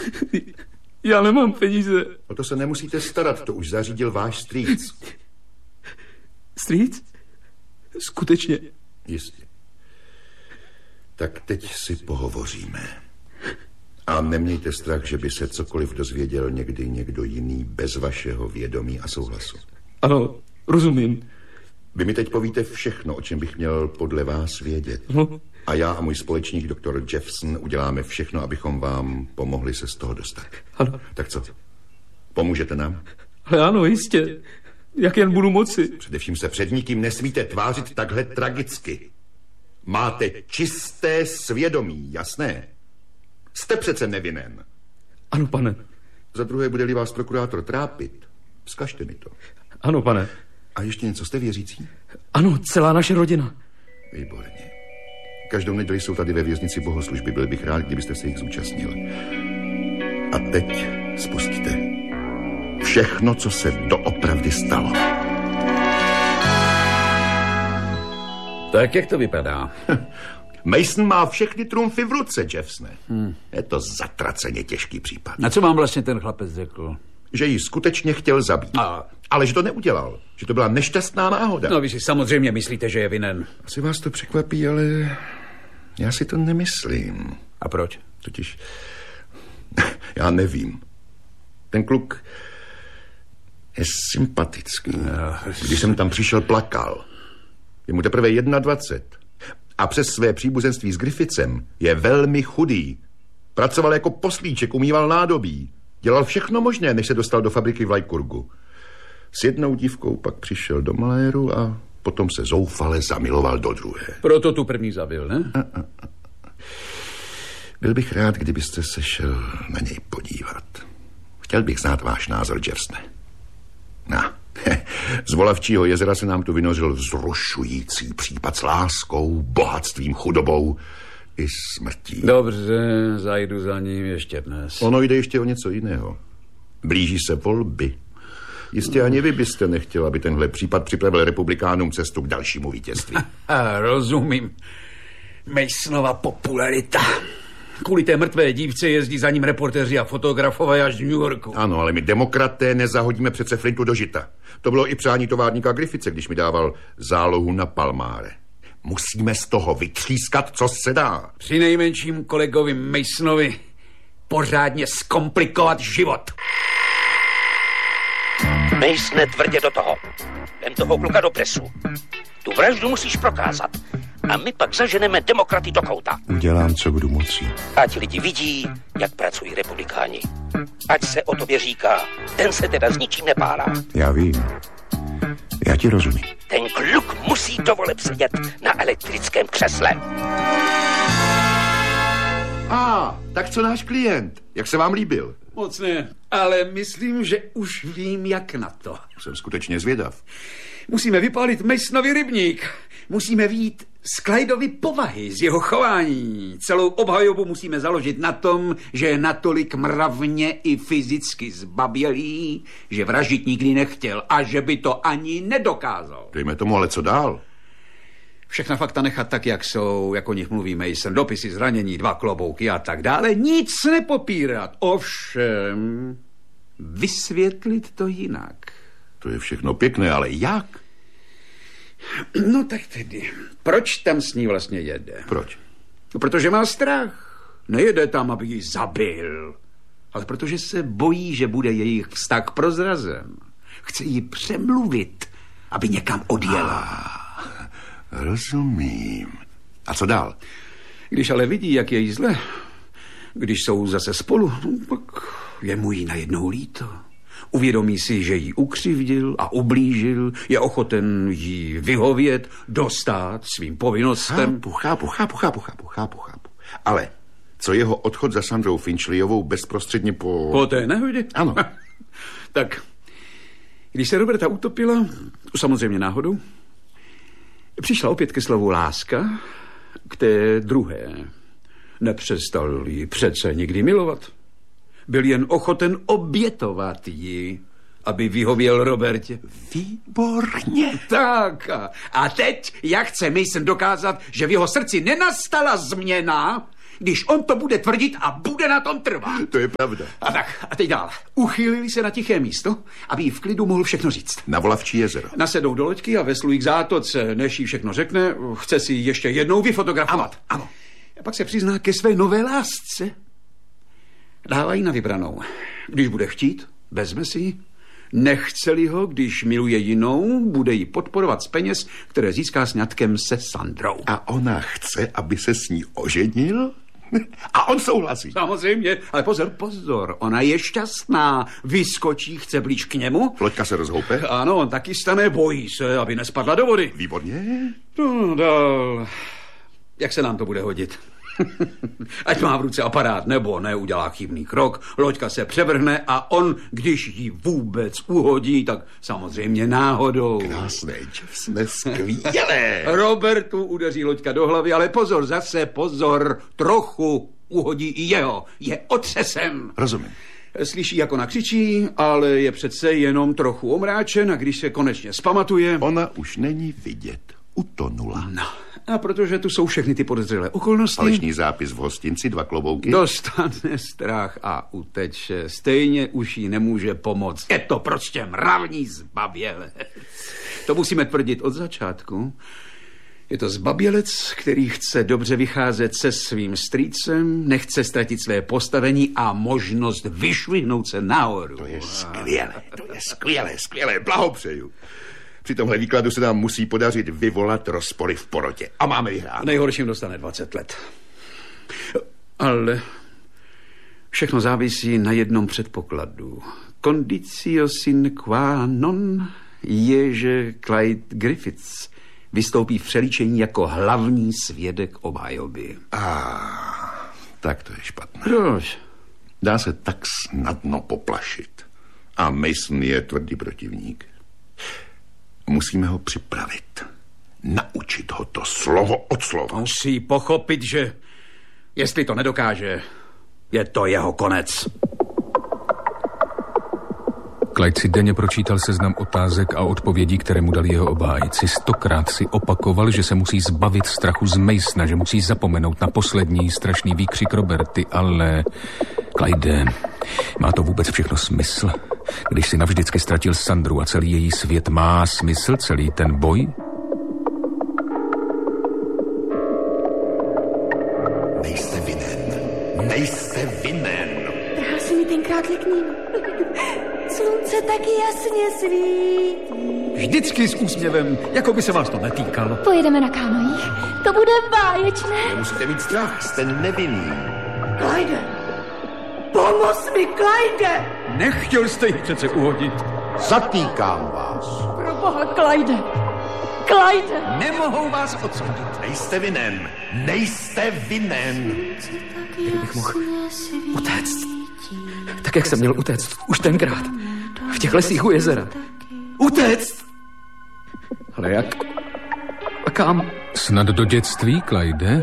Já nemám peníze. O to se nemusíte starat, to už zařídil váš strýc. Strýc? Skutečně? Jistě. Tak teď si pohovoříme. A nemějte strach, že by se cokoliv dozvěděl někdy někdo jiný bez vašeho vědomí a souhlasu. Ano, rozumím. Vy mi teď povíte všechno, o čem bych měl podle vás vědět. No. A já a můj společník doktor Jeffson uděláme všechno, abychom vám pomohli se z toho dostat. Ano. Tak co? Pomůžete nám? Ale ano, jistě. Jak jen budu moci. Především se před nikým nesmíte tvářit takhle tragicky. Máte čisté svědomí, jasné? Jste přece nevinen. Ano, pane. Za druhé, bude-li vás prokurátor trápit, vzkažte mi to. Ano, pane. A ještě něco, jste věřící? Ano, celá naše rodina. Výborně. Každou neděli jsou tady ve věznici bohoslužby. Byl bych rád, kdybyste se jich zúčastnil. A teď spustíte všechno, co se doopravdy stalo. Tak jak to vypadá? Mason má všechny trumfy v ruce, Jeffsone. Je to zatraceně těžký případ. A co vám vlastně ten chlapec řekl? Že ji skutečně chtěl zabít. Ale že to neudělal. Že to byla nešťastná náhoda. No, vy si samozřejmě myslíte, že je vinen. Asi vás to překvapí, ale já si to nemyslím. A proč? Totiž já nevím. Ten kluk je sympatický. Když jsem tam přišel, plakal. Je mu teprve 21. A přes své příbuzenství s Griffithsem je velmi chudý. Pracoval jako poslíček, umýval nádobí. Dělal všechno možné, než se dostal do fabriky v Lykurgu. S jednou dívkou pak přišel do maléru a potom se zoufale zamiloval do druhé. Proto tu první zabil, ne? Byl bych rád, kdybyste se šel na něj podívat. Chtěl bych znát váš názor, Jeffsone. Z Volavčího jezera se nám tu vynořil vzrušující případ s láskou, bohatstvím, chudobou i smrtí. Dobře, zajdu za ním ještě dnes. Ono jde ještě o něco jiného. Blíží se volby. Jistě ani vy byste nechtěl, aby tenhle případ připravil republikánům cestu k dalšímu vítězství. Rozumím. Masonova popularita. Kvůli té mrtvé dívce jezdí za ním reportéři a fotografové až z New Yorku. Ano, ale my demokraté nezahodíme přece flintu do žita. To bylo i přání továrníka Griffithse, když mi dával zálohu na Palmáre. Musíme z toho vytřískat, co se dá. Přinejmenším kolegovi Masonovi pořádně zkomplikovat život. Masone, tvrdě do toho. Vem toho kluka do presu. Tu vraždu musíš prokázat. A my pak zaženeme demokraty do kouta. Udělám, co budu moci. Ať lidi vidí, jak pracují republikáni. Ať se o tobě říká, ten se teda s ničím nepárá. Já vím. Já ti rozumím. Ten kluk musí do voleb sedět na elektrickém křesle. Tak co náš klient? Jak se vám líbil? Moc ne, ale myslím, že už vím, jak na to. Jsem skutečně zvědav. Musíme vypálit Masonovi rybník. Musíme vyjít z Clydeovy povahy, z jeho chování. Celou obhajobu musíme založit na tom, že je natolik mravně i fyzicky zbabělý, že vraždit nikdy nechtěl a že by to ani nedokázal. Dejme tomu, ale co dál? Všechna fakta nechat tak, jak jsou, jak o nich mluví Mason, dopisy zranění, 2 klobouky a tak dále. Nic nepopírat. Ovšem, vysvětlit to jinak. To je všechno pěkné, ale jak? No tak tedy, proč tam s ní vlastně jede? Proč? No, protože má strach. Nejede tam, aby ji zabil, ale protože se bojí, že bude jejich vztah prozrazen. Chce ji přemluvit, aby někam odjela. Rozumím. A co dál? Když ale vidí, jak je jí zle, když jsou zase spolu, pak je mu jí najednou líto. Uvědomí si, že ji ukřivdil a ublížil, je ochoten jí vyhovět, dostát svým povinnostem. Chápu. Ale co jeho odchod za Sandrou Finchleyovou bezprostředně po té nehodě? Ano. Tak, když se Roberta utopila, samozřejmě náhodou, přišla opět ke slovu láska, k té druhé. Nepřestal ji přece nikdy milovat. Byl jen ochoten obětovat ji, aby vyhověl Robertě. Výborně. Tak. A teď, jak chce Mason dokázat, že v jeho srdci nenastala změna, když on to bude tvrdit a bude na tom trvat. To je pravda. A teď dál. Uchýlili se na tiché místo, aby jí v klidu mohl všechno říct. Na Volavčí jezero. Nasedou do loďky a veslují k zátoce, než jí všechno řekne, chce si ještě jednou vyfotografovat. Ano. A pak se přizná ke své nové lásce. Dávají na vybranou. Když bude chtít, vezme si ji. Nechce-li ho, když miluje jinou, bude ji podporovat z peněz, které získá sňatkem se Sandrou. A ona chce, aby se s ní oženil? A on souhlasí. Samozřejmě, ale pozor, ona je šťastná. Vyskočí, chce blíž k němu. Loďka se rozhoupe? Ano, on taky stane, bojí se, aby nespadla do vody. Výborně. No, dál. Jak se nám to bude hodit? Ať má v ruce aparát, nebo neudělá chybný krok, loďka se převrhne a on, když ji vůbec uhodí, tak samozřejmě náhodou. Krásné, čestné, skvělé. Robertu udeří loďka do hlavy, ale pozor, trochu uhodí i jeho. Je otřesen. Rozumím. Slyší, jak ona křičí, ale je přece jenom trochu omráčen a když se konečně zpamatuje... Ona už není vidět. Utonula. No, a protože tu jsou všechny ty podezřelé okolnosti... Falešný zápis v hostinci, 2 klobouky. Dostane strach a uteče. Stejně už jí nemůže pomoct. Je to prostě mravní zbabělec. To musíme tvrdit od začátku. Je to zbabělec, který chce dobře vycházet se svým strýcem, nechce ztratit své postavení a možnost vyšvihnout se nahoru. To je skvělé, blahopřeju. Při tomhle výkladu se nám musí podařit vyvolat rozpory v porotě. A máme vyhrát. Nejhorším dostane 20 let. Ale všechno závisí na jednom předpokladu. Condicio sine qua non je, že Clyde Griffiths vystoupí v přelíčení jako hlavní svědek obhajoby. Tak to je špatné. Proč? Dá se tak snadno poplašit. A Mason je tvrdý protivník. Musíme ho připravit. Naučit ho to slovo od slova. Musí pochopit, že jestli to nedokáže, je to jeho konec. Clyde si denně pročítal seznam otázek a odpovědí, které mu dali jeho obhájci. 100krát si opakoval, že se musí zbavit strachu z Masona, že musí zapomenout na poslední strašný výkřik Roberty, ale... Clyde, má to vůbec všechno smysl? Když si navždycky ztratil Sandru a celý její svět, má smysl celý ten boj? Nejste vinen. Trhal si mi tenkrát lekním. Slunce taky jasně svítí. Vždycky s úsměvem, jako by se vás to netýkalo. Pojedeme na kánojích. To bude báječné. Nemusíte mít strach, jste nevinný. Clyde! Pomoz mi, Clyde! Nechtěl jste ji přece uhodit. Zatýkám vás. Proboha, Clyde! Clyde! Nemohou vás odsoudit. Nejste vinen. Kdybych mohl utéct, tak jak jsem měl utéct už tenkrát, v těch lesích u jezera. Utéct! Ale jak? A kam? Snad do dětství, Clyde?